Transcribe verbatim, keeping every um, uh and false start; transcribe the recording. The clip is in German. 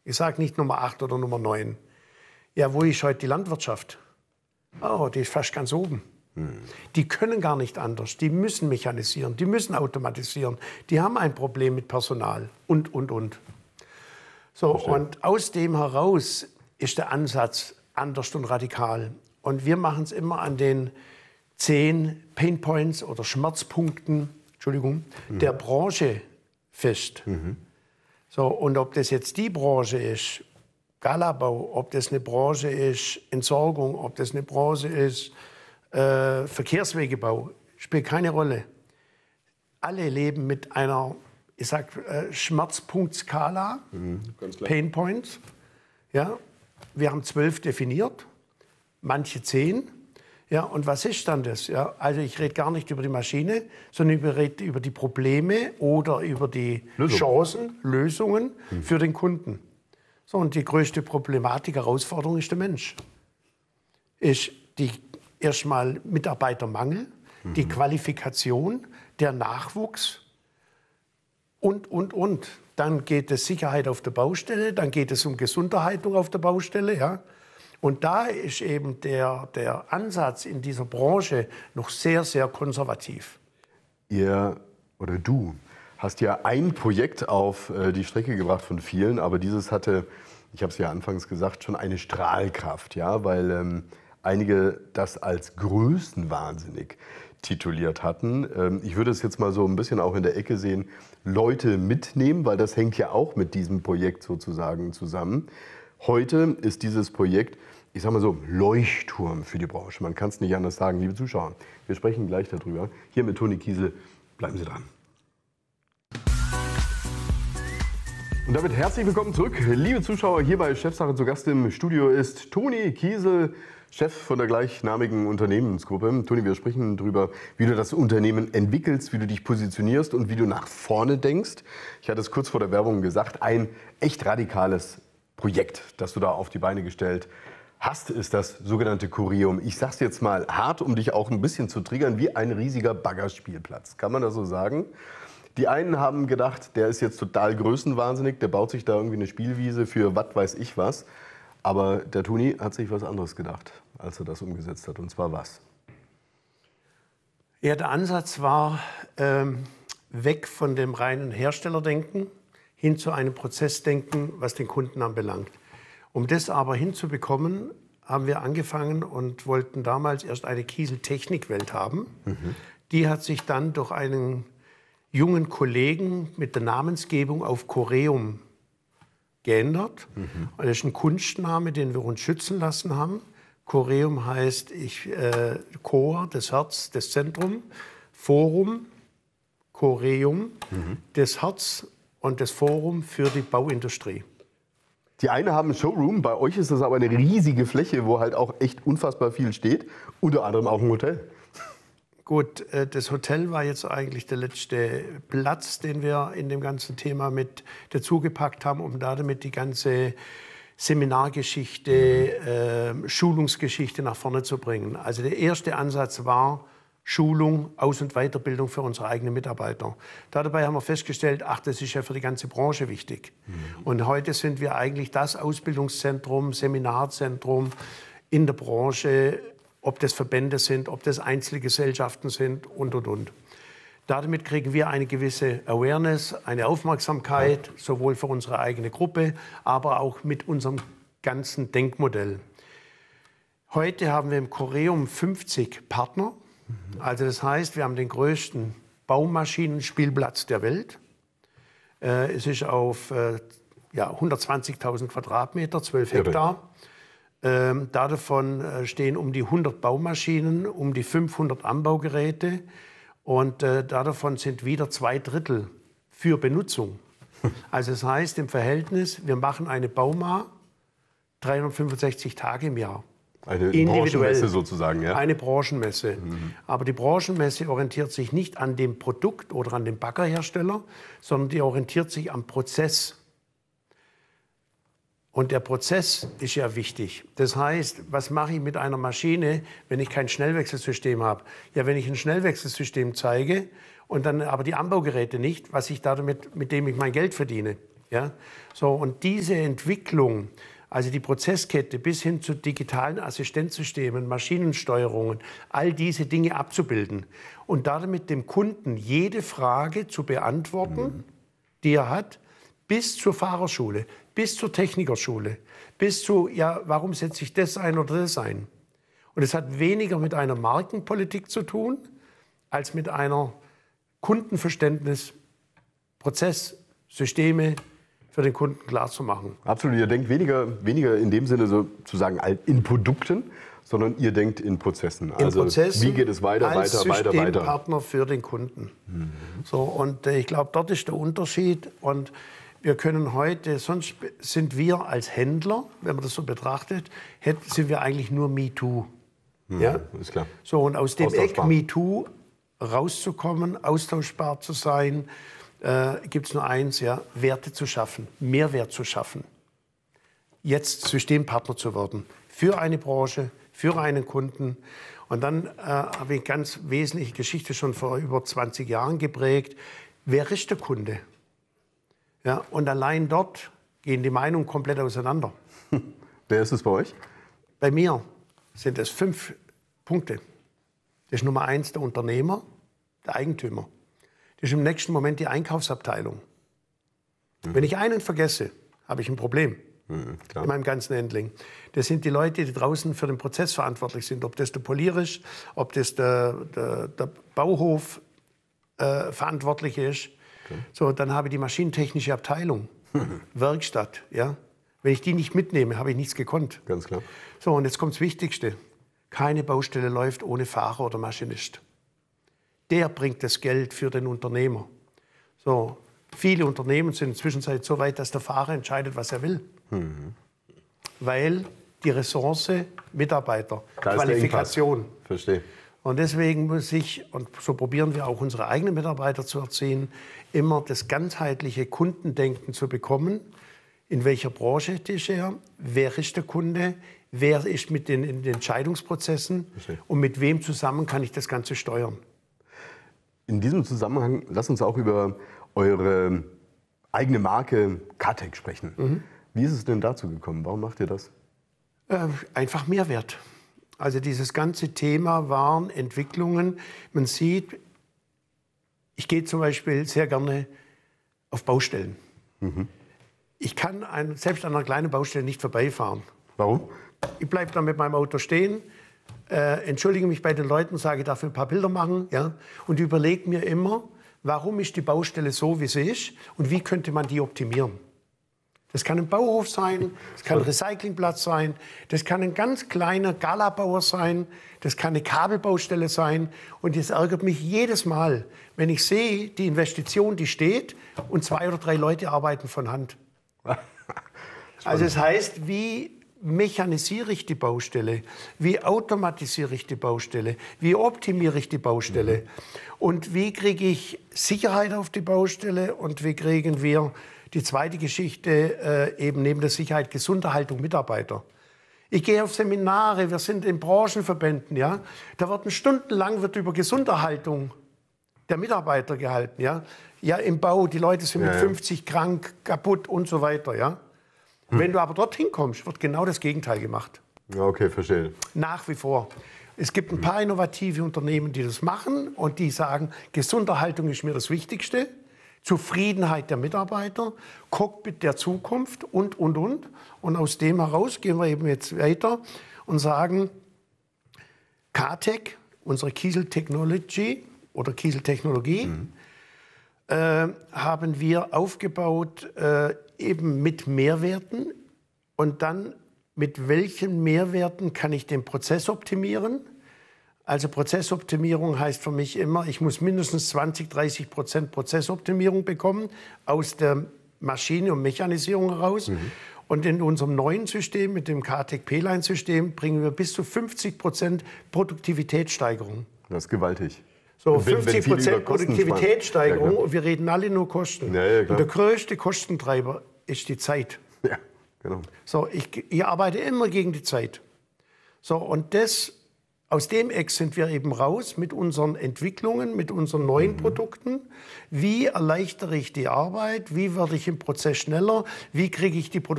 Ich sage nicht Nummer acht oder Nummer neun. Ja, wo ist heute die Landwirtschaft? Oh, die ist fast ganz oben. Hm. Die können gar nicht anders. Die müssen mechanisieren, die müssen automatisieren. Die haben ein Problem mit Personal und, und, und. So, und aus dem heraus ist der Ansatz anders und radikal. Und wir machen es immer an den zehn Painpoints oder Schmerzpunkten, Entschuldigung, mhm. der Branche fest. Mhm. So, und ob das jetzt die Branche ist, Galabau, ob das eine Branche ist, Entsorgung, ob das eine Branche ist, äh, Verkehrswegebau, spielt keine Rolle. Alle leben mit einer, ich sag, äh, Schmerzpunktskala, mhm, Painpoints. Ja, wir haben zwölf definiert, manche zehn. Ja, und was ist dann das? Ja, also ich rede gar nicht über die Maschine, sondern ich rede über die Probleme oder über die Lösung. Chancen, Lösungen mhm. für den Kunden. So, und die größte Problematik, Herausforderung ist der Mensch. Ist die erstmal Mitarbeitermangel, mhm. die Qualifikation, der Nachwuchs und, und, und. Dann geht es Sicherheit auf der Baustelle, dann geht es um Gesunderhaltung auf der Baustelle, ja. Und da ist eben der, der Ansatz in dieser Branche noch sehr, sehr konservativ. Ihr oder du hast ja ein Projekt auf äh, die Strecke gebracht von vielen, aber dieses hatte, ich habe es ja anfangs gesagt, schon eine Strahlkraft, ja, weil ähm, einige das als größenwahnsinnig tituliert hatten. Ähm, ich würde es jetzt mal so ein bisschen auch in der Ecke sehen, Leute mitnehmen, weil das hängt ja auch mit diesem Projekt sozusagen zusammen. Heute ist dieses Projekt, ich sage mal so, Leuchtturm für die Branche. Man kann es nicht anders sagen, liebe Zuschauer. Wir sprechen gleich darüber. Hier mit Toni Kiesel. Bleiben Sie dran. Und damit herzlich willkommen zurück, liebe Zuschauer. Hier bei Chefsache zu Gast im Studio ist Toni Kiesel, Chef von der gleichnamigen Unternehmensgruppe. Toni, wir sprechen darüber, wie du das Unternehmen entwickelst, wie du dich positionierst und wie du nach vorne denkst. Ich hatte es kurz vor der Werbung gesagt, ein echt radikales Projekt, das du da auf die Beine gestellt hast, ist das sogenannte Curium. Ich sag's jetzt mal hart, um dich auch ein bisschen zu triggern, wie ein riesiger Baggerspielplatz. Kann man das so sagen? Die einen haben gedacht, der ist jetzt total größenwahnsinnig, der baut sich da irgendwie eine Spielwiese für was weiß ich was. Aber der Toni hat sich was anderes gedacht, als er das umgesetzt hat. Und zwar was? Ja, der Ansatz war ähm, weg von dem reinen Herstellerdenken hin zu einem Prozessdenken, was den Kunden anbelangt. Um das aber hinzubekommen, haben wir angefangen und wollten damals erst eine Kiesel-Technikwelt haben. Mhm. Die hat sich dann durch einen jungen Kollegen mit der Namensgebung auf Coreum geändert. Mhm. Das ist ein Kunstname, den wir uns schützen lassen haben. Coreum heißt ich, äh, Chor, das Herz, das Zentrum, Forum, Coreum, mhm. das Herz und das Forum für die Bauindustrie. Die eine haben einen Showroom, bei euch ist das aber eine riesige Fläche, wo halt auch echt unfassbar viel steht, unter anderem auch ein Hotel. Gut, das Hotel war jetzt eigentlich der letzte Platz, den wir in dem ganzen Thema mit dazugepackt haben, um damit die ganze Seminargeschichte, äh, Schulungsgeschichte nach vorne zu bringen. Also der erste Ansatz war Schulung, Aus- und Weiterbildung für unsere eigenen Mitarbeiter. Dabei haben wir festgestellt, ach, das ist ja für die ganze Branche wichtig. Mhm. Und heute sind wir eigentlich das Ausbildungszentrum, Seminarzentrum in der Branche, ob das Verbände sind, ob das Einzelgesellschaften sind und, und, und. Damit kriegen wir eine gewisse Awareness, eine Aufmerksamkeit, sowohl für unsere eigene Gruppe, aber auch mit unserem ganzen Denkmodell. Heute haben wir im Coreum fünfzig Partner. Also das heißt, wir haben den größten Baumaschinenspielplatz der Welt. Äh, es ist auf äh, ja, hundertzwanzigtausend Quadratmeter, zwölf Hektar. Ähm, davon äh, stehen um die hundert Baumaschinen, um die fünfhundert Anbaugeräte. Und äh, davon sind wieder zwei Drittel für Benutzung. Also das heißt im Verhältnis, wir machen eine Bauma dreihundertfünfundsechzig Tage im Jahr. Eine Branchenmesse sozusagen, ja? Eine Branchenmesse. Mhm. Aber die Branchenmesse orientiert sich nicht an dem Produkt oder an dem Baggerhersteller, sondern die orientiert sich am Prozess. Und der Prozess ist ja wichtig. Das heißt, was mache ich mit einer Maschine, wenn ich kein Schnellwechselsystem habe? Ja, wenn ich ein Schnellwechselsystem zeige und dann aber die Anbaugeräte nicht, was ich damit, mit dem ich mein Geld verdiene. Ja? So, und diese Entwicklung, also die Prozesskette bis hin zu digitalen Assistenzsystemen, Maschinensteuerungen, all diese Dinge abzubilden und damit dem Kunden jede Frage zu beantworten, mhm. die er hat, bis zur Fahrerschule, bis zur Technikerschule, bis zu, ja, warum setze ich das ein oder das ein? Und es hat weniger mit einer Markenpolitik zu tun, als mit einer Kundenverständnis, Prozesssysteme für den Kunden klarzumachen. Absolut, ihr denkt weniger, weniger in dem Sinne sozusagen in Produkten, sondern ihr denkt in Prozessen. In also Prozessen wie geht es weiter, als weiter, weiter, weiter. Systempartner für den Kunden. Mhm. So, und äh, ich glaube, dort ist der Unterschied. Und wir können heute, sonst sind wir als Händler, wenn man das so betrachtet, sind wir eigentlich nur MeToo. Mhm, ja? Ist klar. So, und aus dem Eck MeToo rauszukommen, austauschbar zu sein, äh, gibt es nur eins, ja, Werte zu schaffen, Mehrwert zu schaffen. Jetzt Systempartner zu werden für eine Branche, für einen Kunden. Und dann äh, habe ich eine ganz wesentliche Geschichte schon vor über zwanzig Jahren geprägt. Wer ist der Kunde? Ja, und allein dort gehen die Meinungen komplett auseinander. Wer ist es bei euch? Bei mir sind es fünf Punkte. Das ist Nummer eins der Unternehmer, der Eigentümer. Das ist im nächsten Moment die Einkaufsabteilung. Mhm. Wenn ich einen vergesse, habe ich ein Problem. Mhm, in meinem ganzen Handling. Das sind die Leute, die draußen für den Prozess verantwortlich sind. Ob das der Polier ist, ob das der, der, der Bauhof äh, verantwortlich ist. Okay. So, dann habe ich die maschinentechnische Abteilung, mhm. Werkstatt. Ja? Wenn ich die nicht mitnehme, habe ich nichts gekonnt. Ganz klar. So, und jetzt kommt das Wichtigste. Keine Baustelle läuft ohne Fahrer oder Maschinist. Der bringt das Geld für den Unternehmer. So, viele Unternehmen sind inzwischen so weit, dass der Fahrer entscheidet, was er will. Mhm. Weil die Ressource, Mitarbeiter, da Qualifikation. Verstehe. Und deswegen muss ich, und so probieren wir auch unsere eigenen Mitarbeiter zu erziehen, immer das ganzheitliche Kundendenken zu bekommen. In welcher Branche ist er? Wer ist der Kunde? Wer ist mit den, in den Entscheidungsprozessen? Verstehe. Und mit wem zusammen kann ich das Ganze steuern? In diesem Zusammenhang, lasst uns auch über eure eigene Marke Kartec sprechen. Mhm. Wie ist es denn dazu gekommen? Warum macht ihr das? Äh, einfach Mehrwert. Also dieses ganze Thema waren Entwicklungen. Man sieht, ich gehe zum Beispiel sehr gerne auf Baustellen. Mhm. Ich kann ein, selbst an einer kleinen Baustelle nicht vorbeifahren. Warum? Ich bleibe dann mit meinem Auto stehen, äh, entschuldige mich bei den Leuten, sage, ich darf ein paar Bilder machen, ja, und überlege mir immer, warum ist die Baustelle so, wie sie ist und wie könnte man die optimieren. Das kann ein Bauhof sein, das kann ein Recyclingplatz sein, das kann ein ganz kleiner Galabauer sein, das kann eine Kabelbaustelle sein. Und das ärgert mich jedes Mal, wenn ich sehe, die Investition, die steht und zwei oder drei Leute arbeiten von Hand. Also das heißt, wie mechanisiere ich die Baustelle? Wie automatisiere ich die Baustelle? Wie optimiere ich die Baustelle? Mhm. Und wie kriege ich Sicherheit auf die Baustelle? Und wie kriegen wir die zweite Geschichte, äh, eben neben der Sicherheit, Gesunderhaltung Mitarbeiter? Ich gehe auf Seminare, wir sind in Branchenverbänden, ja. Da wird stundenlang wird über Gesunderhaltung der Mitarbeiter gehalten, ja. Ja, im Bau, die Leute sind mit ja, ja. fünfzig krank, kaputt und so weiter, ja. Hm. Wenn du aber dorthin kommst, wird genau das Gegenteil gemacht. Ja, okay, verstehe. Nach wie vor. Es gibt ein paar innovative Unternehmen, die das machen und die sagen, Gesunderhaltung ist mir das Wichtigste. Zufriedenheit der Mitarbeiter, Cockpit der Zukunft und, und, und. Und aus dem heraus gehen wir eben jetzt weiter und sagen, Kartec, unsere Kiesel Technology oder Kiesel Technologie, mhm. äh, haben wir aufgebaut äh, eben mit Mehrwerten. Und dann, mit welchen Mehrwerten kann ich den Prozess optimieren? Also Prozessoptimierung heißt für mich immer, ich muss mindestens zwanzig, dreißig Prozent Prozessoptimierung bekommen aus der Maschine- und Mechanisierung heraus. Mhm. Und in unserem neuen System, mit dem Kartec P-Line-System, bringen wir bis zu fünfzig Prozent Produktivitätssteigerung. Das ist gewaltig. So, fünfzig Prozent Produktivitätssteigerung, ja, und wir reden alle nur Kosten. Ja, ja, und der größte Kostentreiber ist die Zeit. Ja, genau. So, ich, ich arbeite immer gegen die Zeit. So, und das Aus dem Eck sind wir eben raus mit unseren Entwicklungen, mit unseren neuen mhm. Produkten. Wie erleichtere ich die Arbeit? Wie werde ich im Prozess schneller? Wie kriege ich die Produkte